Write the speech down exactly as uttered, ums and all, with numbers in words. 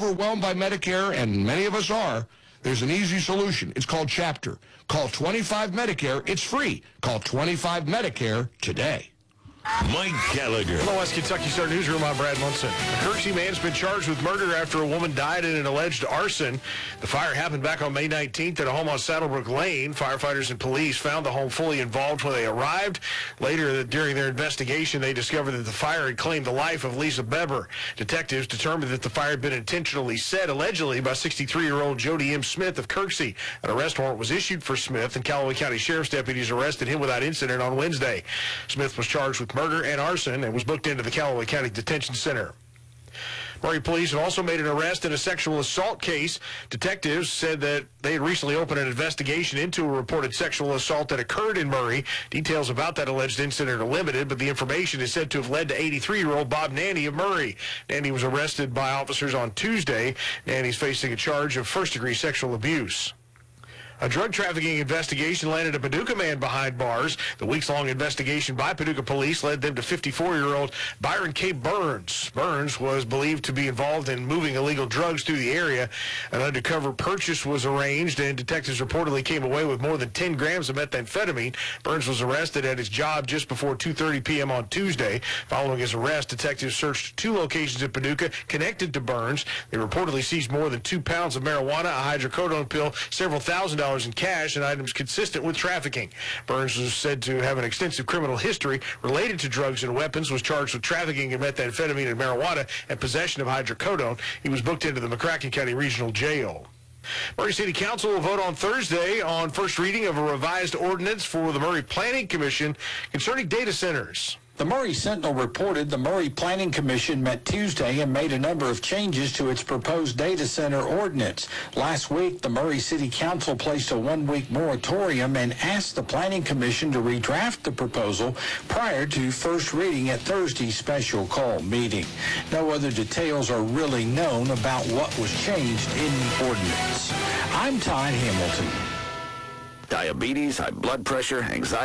overwhelmed by Medicare, and many of us are, there's an easy solution. It's called Chapter. Call twenty-five Medicare. It's free. Call twenty-five Medicare today. Mike Gallagher. Hello, West Kentucky Star Newsroom. I'm Brad Munson. A Kirksey man's been charged with murder after a woman died in an alleged arson. The fire happened back on May nineteenth at a home on Saddlebrook Lane. Firefighters and police found the home fully involved when they arrived. Later, during their investigation, they discovered that the fire had claimed the life of Lisa Beber. Detectives determined that the fire had been intentionally set, allegedly, by sixty-three-year-old Jody M. Smith of Kirksey. An arrest warrant was issued for Smith, and Callaway County Sheriff's deputies arrested him without incident on Wednesday. Smith was charged with murder and arson and was booked into the Callaway County Detention Center. Murray police have also made an arrest in a sexual assault case. Detectives said that they had recently opened an investigation into a reported sexual assault that occurred in Murray. Details about that alleged incident are limited, but the information is said to have led to eighty-three-year-old Bob Nanny of Murray. Nanny was arrested by officers on Tuesday. Nanny's facing a charge of first-degree sexual abuse. A drug trafficking investigation landed a Paducah man behind bars. The weeks-long investigation by Paducah police led them to fifty-four-year-old Byron K. Burns. Burns was believed to be involved in moving illegal drugs through the area. An undercover purchase was arranged, and detectives reportedly came away with more than ten grams of methamphetamine. Burns was arrested at his job just before two thirty p.m. on Tuesday. Following his arrest, detectives searched two locations in Paducah connected to Burns. They reportedly seized more than two pounds of marijuana, a hydrocodone pill, several thousand dollars in cash, and items consistent with trafficking. Burns was said to have an extensive criminal history related to drugs and weapons, was charged with trafficking in methamphetamine and marijuana and possession of hydrocodone. He was booked into the McCracken County Regional Jail. Murray City Council will vote on Thursday on first reading of a revised ordinance for the Murray Planning Commission concerning data centers. The Murray Sentinel reported the Murray Planning Commission met Tuesday and made a number of changes to its proposed data center ordinance. Last week, the Murray City Council placed a one-week moratorium and asked the Planning Commission to redraft the proposal prior to first reading at Thursday's special call meeting. No other details are really known about what was changed in the ordinance. I'm Todd Hamilton. Diabetes, high blood pressure, anxiety.